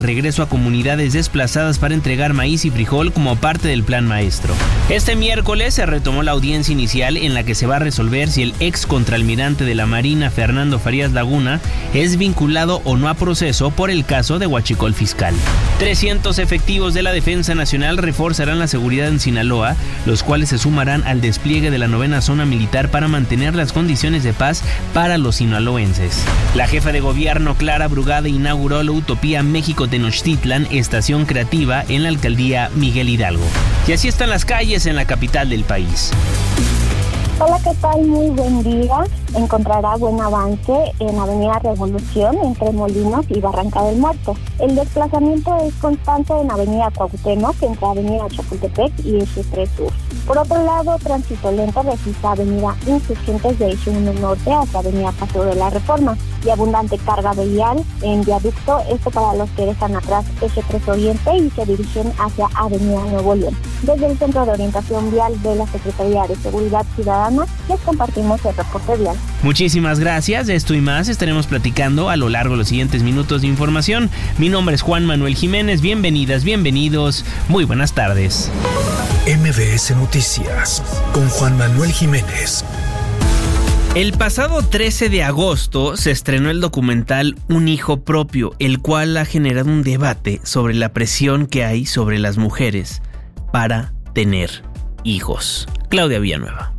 regreso a comunidades desplazadas para entregar maíz y frijol como parte del Plan Maestro. Este miércoles se retomó la audiencia inicial en la que se va a resolver si el ex contraalmirante de la Marina, Fernando Farías Laguna, es vinculado o no a proceso por el caso de huachicol fiscal. 300 efectivos de la Defensa Nacional reforzarán la seguridad en Sinaloa, los cuales se sumarán al despliegue de la 9ª Zona Militar para mantener las condiciones de paz para los sinaloenses. La jefa de gobierno, Clara Brugada, inauguró la Utopía México Tenochtitlan, estación creativa en la alcaldía Miguel Hidalgo. Y así están las calles en la capital del país. Hola, ¿qué tal? Muy buen día. Encontrará buen avance en Avenida Revolución entre Molinos y Barranca del Muerto. El desplazamiento es constante en Avenida Cuauhtémoc entre Avenida Chapultepec y Eje 3 Sur. Por otro lado, tránsito lento registra Avenida Insurgentes de Eje 1 Norte hasta Avenida Paseo de la Reforma y abundante carga vial en viaducto, esto para los que dejan atrás Eje 3 Oriente y se dirigen hacia Avenida Nuevo León. Desde el Centro de Orientación Vial de la Secretaría de Seguridad Ciudadana les compartimos el reporte vial. Muchísimas gracias, de esto y más estaremos platicando a lo largo de los siguientes minutos de información. Mi nombre es Juan Manuel Jiménez, bienvenidas, bienvenidos, muy buenas tardes. MBS Noticias con Juan Manuel Jiménez. El pasado 13 de agosto se estrenó el documental Un hijo propio, el cual ha generado un debate sobre la presión que hay sobre las mujeres para tener hijos. Claudia Villanueva.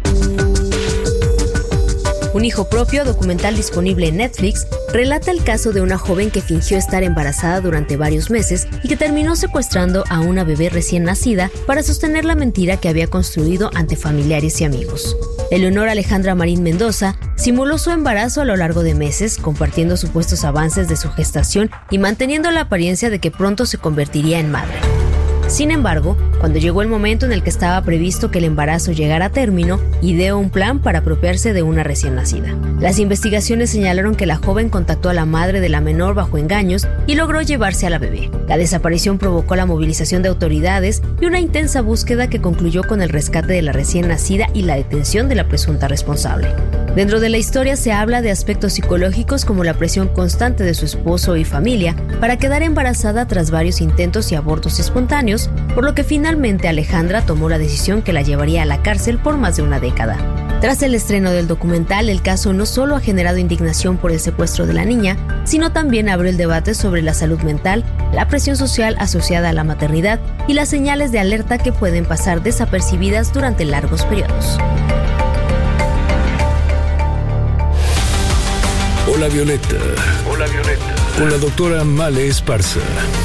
Un hijo propio, documental disponible en Netflix, relata el caso de una joven que fingió estar embarazada durante varios meses y que terminó secuestrando a una bebé recién nacida para sostener la mentira que había construido ante familiares y amigos. Eleonora Alejandra Marín Mendoza simuló su embarazo a lo largo de meses, compartiendo supuestos avances de su gestación y manteniendo la apariencia de que pronto se convertiría en madre. Sin embargo, cuando llegó el momento en el que estaba previsto que el embarazo llegara a término, ideó un plan para apropiarse de una recién nacida. Las investigaciones señalaron que la joven contactó a la madre de la menor bajo engaños y logró llevarse a la bebé. La desaparición provocó la movilización de autoridades y una intensa búsqueda que concluyó con el rescate de la recién nacida y la detención de la presunta responsable. Dentro de la historia se habla de aspectos psicológicos como la presión constante de su esposo y familia para quedar embarazada tras varios intentos y abortos espontáneos, por lo que finalmente Alejandra tomó la decisión que la llevaría a la cárcel por más de una década. Tras el estreno del documental, el caso no solo ha generado indignación por el secuestro de la niña, sino también abrió el debate sobre la salud mental, la presión social asociada a la maternidad y las señales de alerta que pueden pasar desapercibidas durante largos periodos. Hola Violeta. Hola Violeta. Con la doctora Male Esparza.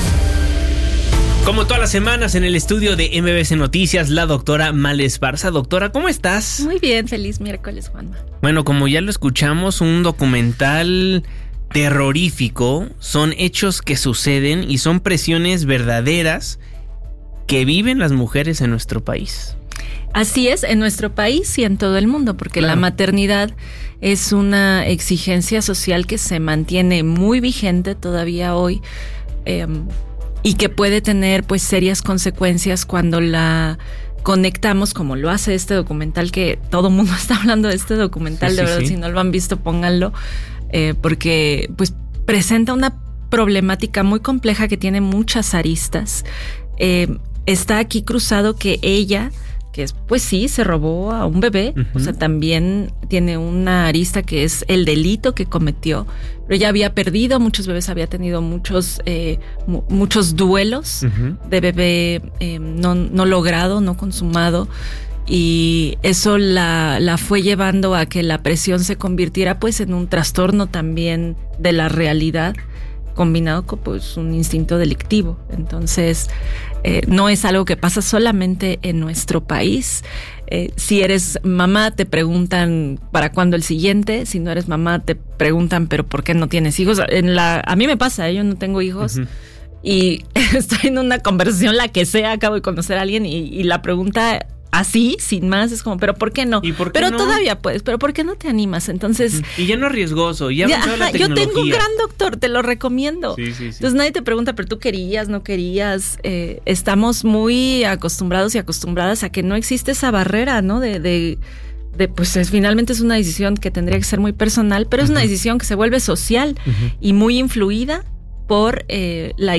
Como todas las semanas en el estudio de MBS Noticias, la doctora Male Esparza. Doctora, ¿cómo estás? Muy bien, feliz miércoles, Juanma. Bueno, como ya lo escuchamos, un documental terrorífico. Son hechos que suceden y son presiones verdaderas que viven las mujeres en nuestro país. Así es, en nuestro país y en todo el mundo, porque claro, la maternidad es una exigencia social que se mantiene muy vigente todavía hoy, y que puede tener pues serias consecuencias cuando la conectamos, como lo hace este documental, que todo el mundo está hablando de este documental, de verdad, si no lo han visto, pónganlo, porque pues presenta una problemática muy compleja que tiene muchas aristas. Está aquí cruzado que ella, que pues sí, se robó a un bebé, o sea, también tiene una arista que es el delito que cometió, pero ella había perdido muchos bebés, había tenido muchos duelos de bebé no logrado, no consumado, y eso la fue llevando a que la presión se convirtiera pues en un trastorno también de la realidad, combinado con pues un instinto delictivo. Entonces no es algo que pasa solamente en nuestro país. Si eres mamá te preguntan ¿para cuándo el siguiente? Si no eres mamá te preguntan ¿pero por qué no tienes hijos? A mí me pasa, yo no tengo hijos y estoy en una conversación, la que sea, acabo de conocer a alguien y la pregunta así, sin más, es como, ¿pero por qué no? ¿Y por qué pero no? Todavía puedes, ¿pero por qué no te animas? Entonces... Y ya no es riesgoso, ya avanzó la tecnología. Yo tengo un gran doctor, te lo recomiendo. Sí. Entonces nadie te pregunta, ¿pero tú querías, no querías? Estamos muy acostumbrados y acostumbradas a que no existe esa barrera, ¿no? Pues finalmente es una decisión que tendría que ser muy personal, pero es una decisión que se vuelve social y muy influida por la